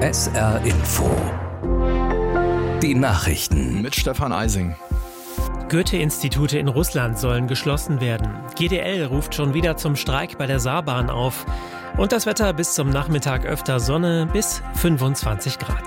SR Info. Die Nachrichten mit Stefan Eising. Goethe-Institute in Russland sollen geschlossen werden. GDL ruft schon wieder zum Streik bei der Saarbahn auf. Und das Wetter bis zum Nachmittag öfter Sonne bis 25 Grad.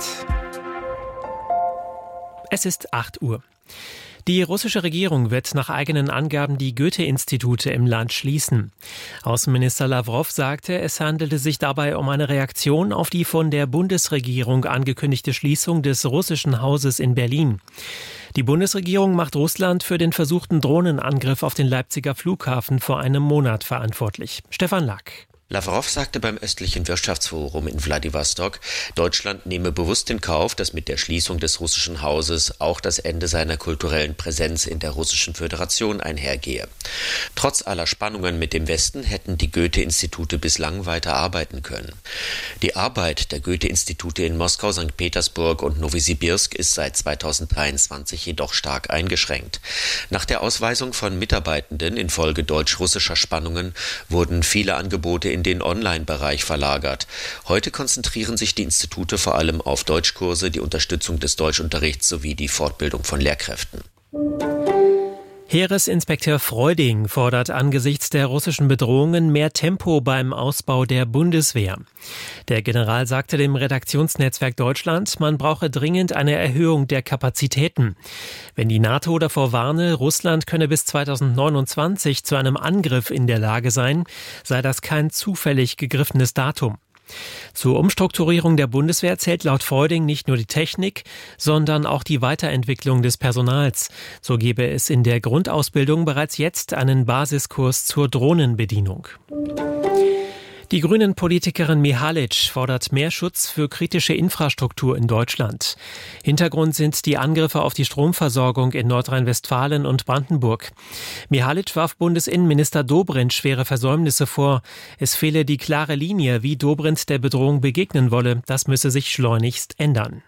Es ist 8 Uhr. Die russische Regierung wird nach eigenen Angaben die Goethe-Institute im Land schließen. Außenminister Lawrow sagte, es handelte sich dabei um eine Reaktion auf die von der Bundesregierung angekündigte Schließung des russischen Hauses in Berlin. Die Bundesregierung macht Russland für den versuchten Drohnenangriff auf den Leipziger Flughafen vor einem Monat verantwortlich. Stefan Lack. Lawrow sagte beim östlichen Wirtschaftsforum in Wladiwostok, Deutschland nehme bewusst in Kauf, dass mit der Schließung des russischen Hauses auch das Ende seiner kulturellen Präsenz in der Russischen Föderation einhergehe. Trotz aller Spannungen mit dem Westen hätten die Goethe-Institute bislang weiter arbeiten können. Die Arbeit der Goethe-Institute in Moskau, St. Petersburg und Nowosibirsk ist seit 2023 jedoch stark eingeschränkt. Nach der Ausweisung von Mitarbeitenden infolge deutsch-russischer Spannungen wurden viele Angebote in den Online-Bereich verlagert. Heute konzentrieren sich die Institute vor allem auf Deutschkurse, die Unterstützung des Deutschunterrichts sowie die Fortbildung von Lehrkräften. Heeresinspekteur Freuding fordert angesichts der russischen Bedrohungen mehr Tempo beim Ausbau der Bundeswehr. Der General sagte dem Redaktionsnetzwerk Deutschland, man brauche dringend eine Erhöhung der Kapazitäten. Wenn die NATO davor warne, Russland könne bis 2029 zu einem Angriff in der Lage sein, sei das kein zufällig gegriffenes Datum. Zur Umstrukturierung der Bundeswehr zählt laut Freuding nicht nur die Technik, sondern auch die Weiterentwicklung des Personals. So gebe es in der Grundausbildung bereits jetzt einen Basiskurs zur Drohnenbedienung. Die Grünen-Politikerin Mihalic fordert mehr Schutz für kritische Infrastruktur in Deutschland. Hintergrund sind die Angriffe auf die Stromversorgung in Nordrhein-Westfalen und Brandenburg. Mihalic warf Bundesinnenminister Dobrindt schwere Versäumnisse vor. Es fehle die klare Linie, wie Dobrindt der Bedrohung begegnen wolle. Das müsse sich schleunigst ändern.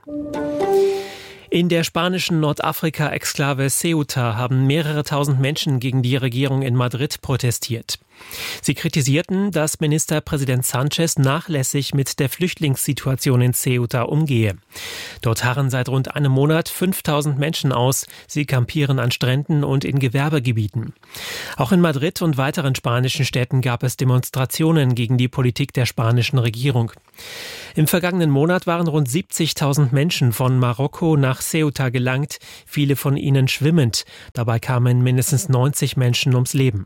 In der spanischen Nordafrika-Exklave Ceuta haben mehrere tausend Menschen gegen die Regierung in Madrid protestiert. Sie kritisierten, dass Ministerpräsident Sánchez nachlässig mit der Flüchtlingssituation in Ceuta umgehe. Dort harren seit rund einem Monat 5000 Menschen aus. Sie kampieren an Stränden und in Gewerbegebieten. Auch in Madrid und weiteren spanischen Städten gab es Demonstrationen gegen die Politik der spanischen Regierung. Im vergangenen Monat waren rund 70.000 Menschen von Marokko nach Ceuta gelangt, viele von ihnen schwimmend. Dabei kamen mindestens 90 Menschen ums Leben.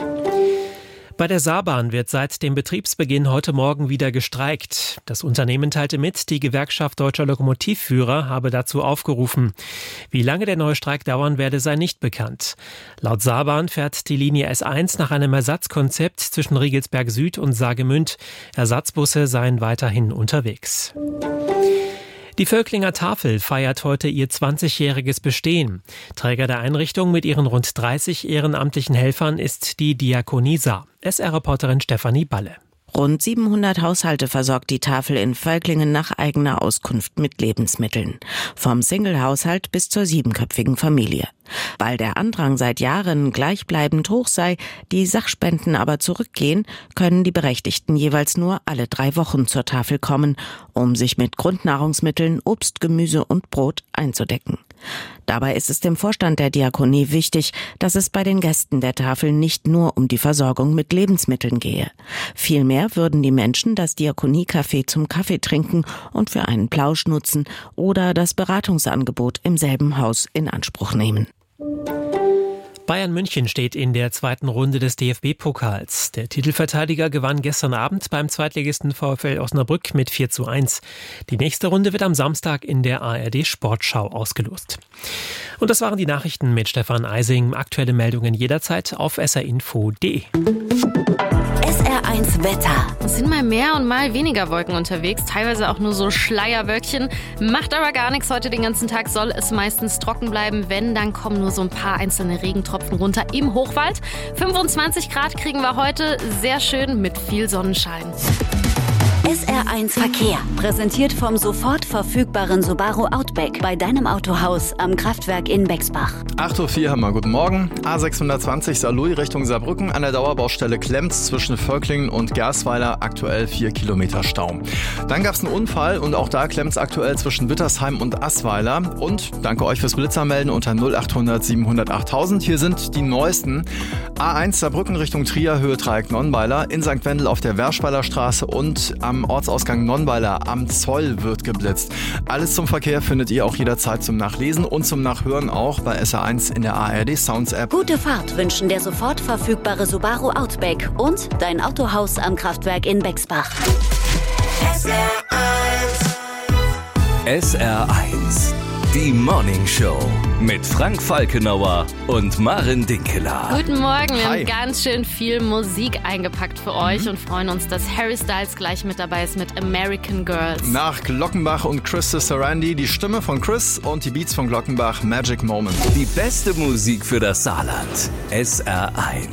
Bei der Saarbahn wird seit dem Betriebsbeginn heute Morgen wieder gestreikt. Das Unternehmen teilte mit, die Gewerkschaft Deutscher Lokomotivführer habe dazu aufgerufen. Wie lange der neue Streik dauern werde, sei nicht bekannt. Laut Saarbahn fährt die Linie S1 nach einem Ersatzkonzept zwischen Riegelsberg Süd und Saargemünd. Ersatzbusse seien weiterhin unterwegs. Die Völklinger Tafel feiert heute ihr 20-jähriges Bestehen. Träger der Einrichtung mit ihren rund 30 ehrenamtlichen Helfern ist die Diakonie Saar. SR-Reporterin Stefanie Balle. Rund 700 Haushalte versorgt die Tafel in Völklingen nach eigener Auskunft mit Lebensmitteln. Vom Single-Haushalt bis zur 7-köpfigen Familie. Weil der Andrang seit Jahren gleichbleibend hoch sei, die Sachspenden aber zurückgehen, können die Berechtigten jeweils nur alle 3 Wochen zur Tafel kommen, um sich mit Grundnahrungsmitteln, Obst, Gemüse und Brot einzudecken. Dabei ist es dem Vorstand der Diakonie wichtig, dass es bei den Gästen der Tafel nicht nur um die Versorgung mit Lebensmitteln gehe. Vielmehr würden die Menschen das Diakoniecafé zum Kaffee trinken und für einen Plausch nutzen oder das Beratungsangebot im selben Haus in Anspruch nehmen. Bayern München steht in der zweiten Runde des DFB-Pokals. Der Titelverteidiger gewann gestern Abend beim Zweitligisten VfL Osnabrück mit 4:1. Die nächste Runde wird am Samstag in der ARD-Sportschau ausgelost. Und das waren die Nachrichten mit Stefan Eising. Aktuelle Meldungen jederzeit auf srinfo.de. SR1 Wetter. Es sind mal mehr und mal weniger Wolken unterwegs, teilweise auch nur so Schleierwölkchen. Macht aber gar nichts, heute den ganzen Tag soll es meistens trocken bleiben. Wenn, dann kommen nur so ein paar einzelne Regentropfen runter im Hochwald. 25 Grad kriegen wir heute, sehr schön mit viel Sonnenschein. SR1 Verkehr. Präsentiert vom sofort verfügbaren Subaru Outback bei deinem Autohaus am Kraftwerk in Bexbach. 8:04 haben wir. Guten Morgen. A620 Saarlouis Richtung Saarbrücken. An der Dauerbaustelle Klemms zwischen Völklingen und Gersweiler. Aktuell 4 Kilometer Stau. Dann gab es einen Unfall und auch da klemmt es aktuell zwischen Wittersheim und Assweiler. Und danke euch fürs Blitzermelden unter 0800 700 8000. Hier sind die neuesten. A1 Saarbrücken Richtung Trier, Höhe Dreieck Nonnweiler. In St. Wendel auf der Werschweiler Straße und am Ortsausgang Nonnweiler am Zoll wird geblitzt. Alles zum Verkehr findet ihr auch jederzeit zum Nachlesen und zum Nachhören auch bei SR1 in der ARD Sounds App. Gute Fahrt wünschen der sofort verfügbare Subaru Outback und dein Autohaus am Kraftwerk in Bexbach. SR1, die Morning Show mit Frank Falkenauer und Maren Dinkeler. Guten Morgen, wir Hi. haben ganz schön viel Musik eingepackt für euch und freuen uns, dass Harry Styles gleich mit dabei ist mit American Girls. Nach Glockenbach und Chris Sarandi die Stimme von Chris und die Beats von Glockenbach, Magic Moment. Die beste Musik für das Saarland. SR1.